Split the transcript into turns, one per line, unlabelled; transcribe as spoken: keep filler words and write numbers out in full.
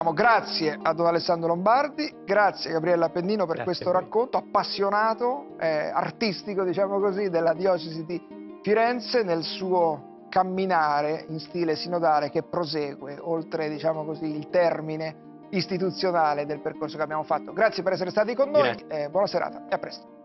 Grazie a Don Alessandro Lombardi, grazie a Gabriella Appendino per
Grazie
questo
a voi.
racconto appassionato, eh, artistico diciamo così, della diocesi di Firenze nel suo camminare in stile sinodale che prosegue oltre diciamo così, il termine istituzionale del percorso che abbiamo fatto. Grazie per essere stati con noi,
Grazie.
eh, buona serata e a presto.